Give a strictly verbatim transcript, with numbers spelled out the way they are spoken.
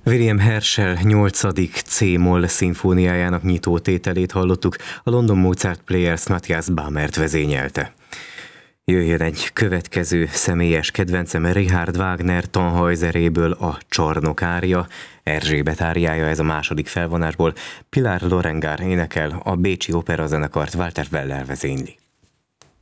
William Herschel nyolcadik C-moll szimfóniájának nyitó tételét hallottuk, a London Mozart Players Matthias Bamert vezényelte. Jöjjön egy következő személyes kedvencem Richard Wagner Tannhäuseréből a Csarnok ária, Erzsébet áriája ez a második felvonásból, Pilar Lorengár énekel, a Bécsi Operazenekart Walter Weller vezényli.